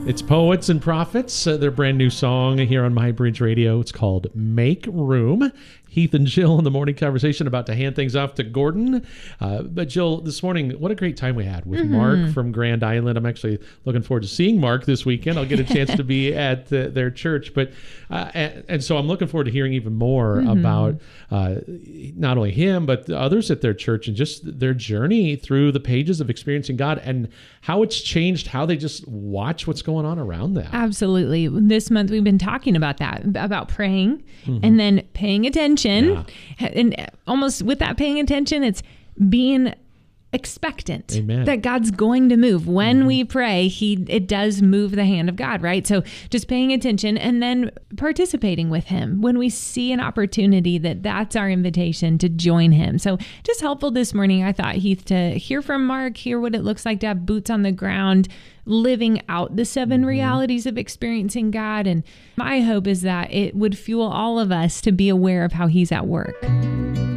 It's Poets and Prophets, their brand new song here on My Bridge Radio. It's called Make Room. Heath and Jill in the morning conversation, about to hand things off to Gordon. But Jill, this morning, what a great time we had with Mark from Grand Island. I'm actually looking forward to seeing Mark this weekend. I'll get a chance to be at their church. But and so I'm looking forward to hearing even more about not only him, but the others at their church and just their journey through the pages of experiencing God and how it's changed, how they just watch what's going on around them. Absolutely. This month we've been talking about that, about praying and then paying attention. Yeah. And almost with that paying attention, it's being expectant. Amen. That God's going to move. When we pray, it does move the hand of God, right? So just paying attention and then participating with him. When we see an opportunity, that's our invitation to join him. So just helpful this morning, I thought, Heath, to hear from Mark, hear what it looks like to have boots on the ground, living out the 7 realities of experiencing God. And my hope is that it would fuel all of us to be aware of how he's at work.